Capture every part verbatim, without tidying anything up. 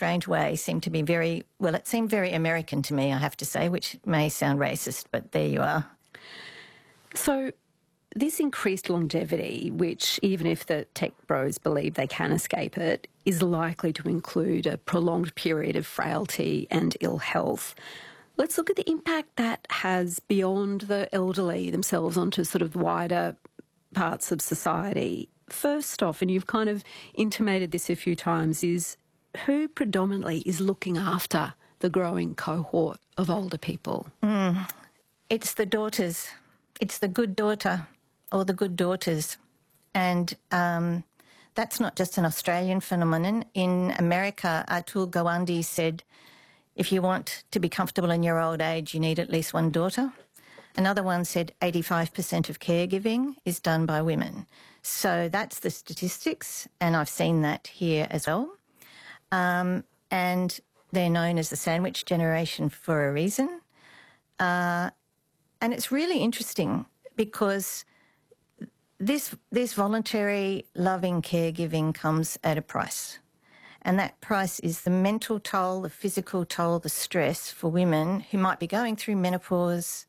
strange way, seemed to be very, well, it seemed very American to me, I have to say, which may sound racist, but there you are. So this increased longevity, which even if the tech bros believe they can escape it, is likely to include a prolonged period of frailty and ill health. Let's look at the impact that has beyond the elderly themselves onto sort of wider parts of society. First off, and you've kind of intimated this a few times, is who predominantly is looking after the growing cohort of older people? Mm, it's the daughters. It's the good daughter or the good daughters. And um, that's not just an Australian phenomenon. In America, Atul Gawande said, if you want to be comfortable in your old age, you need at least one daughter. Another one said eighty-five percent of caregiving is done by women. So that's the statistics, and I've seen that here as well. Um, and they're known as the sandwich generation for a reason. Uh, and it's really interesting because this, this voluntary, loving caregiving comes at a price. And that price is the mental toll, the physical toll, the stress for women who might be going through menopause,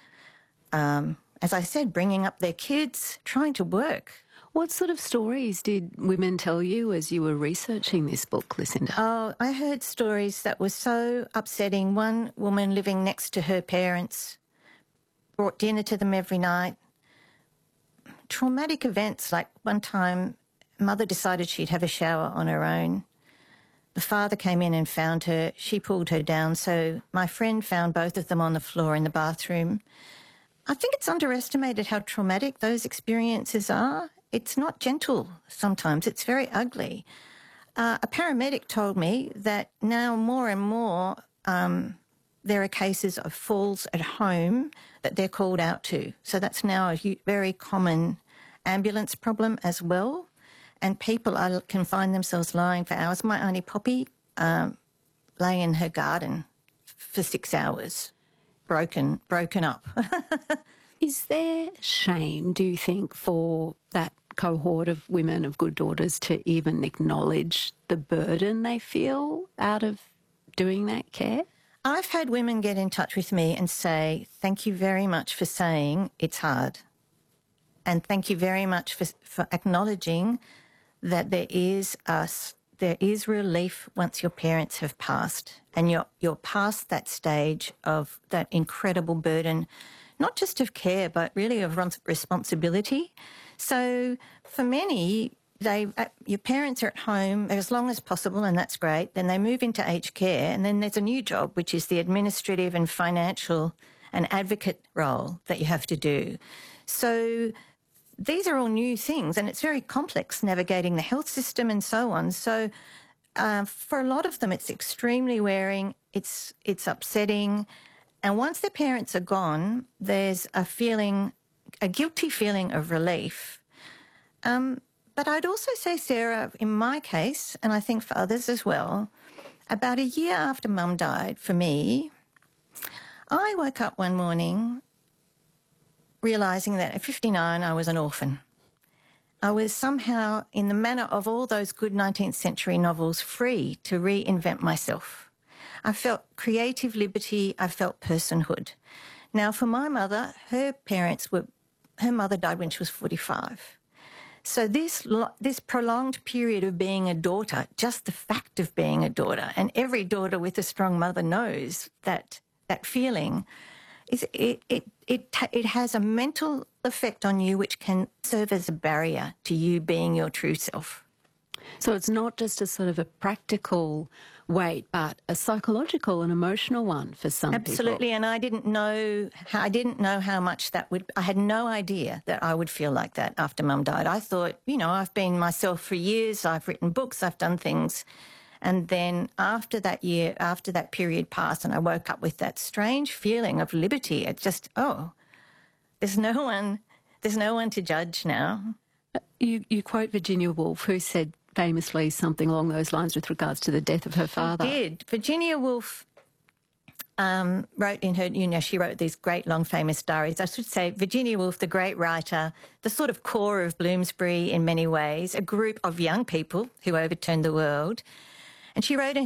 um, as I said, bringing up their kids, trying to work. What sort of stories did women tell you as you were researching this book, Lucinda? Oh, I heard stories that were so upsetting. One woman living next to her parents brought dinner to them every night. Traumatic events, like one time mother decided she'd have a shower on her own. The father came in and found her. She pulled her down. So my friend found both of them on the floor in the bathroom. I think it's underestimated how traumatic those experiences are. It's not gentle sometimes. It's very ugly. Uh, a paramedic told me that now more and more um, there are cases of falls at home that they're called out to. So that's now a hu- very common ambulance problem as well. And people are, can find themselves lying for hours. My auntie Poppy um, lay in her garden for six hours, broken, broken up. Is there shame, do you think, for that cohort of women, of good daughters, to even acknowledge the burden they feel out of doing that care? I've had women get in touch with me and say, thank you very much for saying it's hard. And thank you very much for, for acknowledging that there is us, there is relief once your parents have passed and you're, you're past that stage of that incredible burden, not just of care, but really of responsibility. So for many, they, uh, your parents are at home as long as possible, and that's great. Then they move into aged care, and then there's a new job, which is the administrative and financial and advocate role that you have to do. So these are all new things, and it's very complex navigating the health system and so on. So uh, for a lot of them, it's extremely wearing, it's it's upsetting. And once their parents are gone, there's a feeling, a guilty feeling of relief. Um, but I'd also say, Sarah, in my case, and I think for others as well, about a year after Mum died, for me, I woke up one morning realising that at fifty-nine I was an orphan. I was somehow, in the manner of all those good nineteenth century novels, free to reinvent myself. I felt creative liberty, I felt personhood. Now, for my mother, her parents were, her mother died when she was forty-five. So this, this prolonged period of being a daughter, just the fact of being a daughter, and every daughter with a strong mother knows that, that feeling, is it, it, it, it has a mental effect on you which can serve as a barrier to you being your true self. So it's not just a sort of a practical weight, but a psychological and emotional one for some people. Absolutely, and I didn't know how, I didn't know how much that would. I had no idea that I would feel like that after Mum died. I thought, you know, I've been myself for years. I've written books. I've done things, and then after that year, after that period passed, and I woke up with that strange feeling of liberty. It just, oh, there's no one, there's no one to judge now. You you quote Virginia Woolf, who said famously something along those lines with regards to the death of her father. She did. Virginia Woolf um, wrote in her, you know, she wrote these great long famous diaries. I should say Virginia Woolf, the great writer, the sort of core of Bloomsbury in many ways, a group of young people who overturned the world. And she wrote in